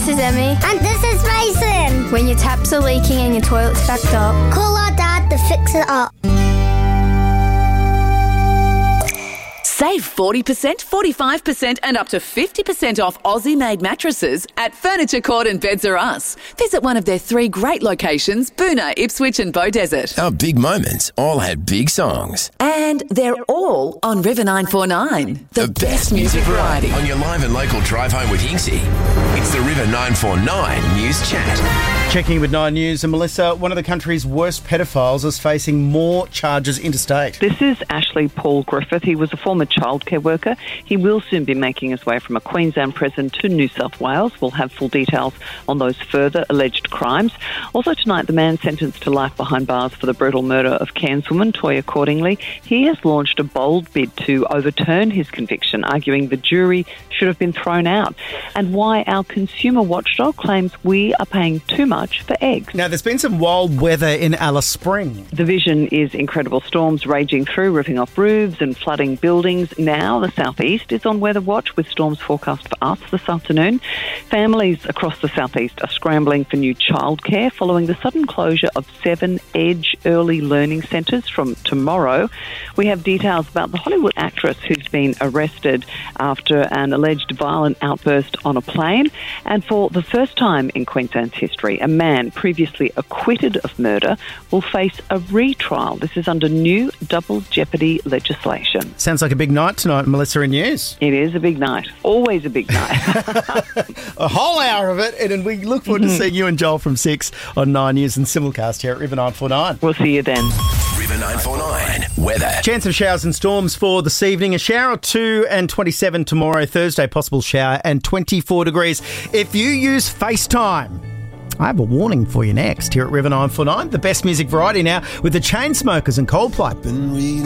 this is Emmy. And this is Mason. When your taps are leaking and your toilet's backed up, call our dad to fix it up. Save 40%, 45% and up to 50% off Aussie-made mattresses at Furniture Court and Beds R Us. Visit one of their 3 great locations, Boonah, Ipswich and Beaudesert. Our big moments all had big songs. And they're all on River 949. The best music variety. On your live and local drive home with Hinksy. It's the River 949 News Chat. Checking with 9 News, and Melissa, one of the country's worst pedophiles is facing more charges interstate. This is Ashley Paul Griffith. He was a former childcare worker. He will soon be making his way from a Queensland prison to New South Wales. We'll have full details on those further alleged crimes. Also tonight, the man sentenced to life behind bars for the brutal murder of Cairns woman Toya Cordingley. He has launched a bold bid to overturn his conviction, arguing the jury should have been thrown out, and why our consumer watchdog claims we are paying too much for eggs. Now, there's been some wild weather in Alice Springs. The vision is incredible storms raging through, ripping off roofs and flooding buildings. Now the southeast is on weather watch with storms forecast for us this afternoon. Families across the southeast are scrambling for new childcare following the sudden closure of 7 Edge early learning centres from tomorrow. We have details about the Hollywood actress who's been arrested after an alleged violent outburst on a plane. And for the first time in Queensland's history, a man previously acquitted of murder will face a retrial. This is under new double jeopardy legislation. Sounds like a big night tonight, Melissa, in news. It is a big night. Always a big night. A whole hour of it, and we look forward to seeing you and Joel from 6 on 9 News and simulcast here at River 949. We'll see you then. River 949 weather. Chance of showers and storms for this evening. A shower or 2 and 27 tomorrow. Thursday, possible shower and 24 degrees. If you use FaceTime, I have a warning for you next here at River 949. The best music variety now with the Chainsmokers and Coldplay.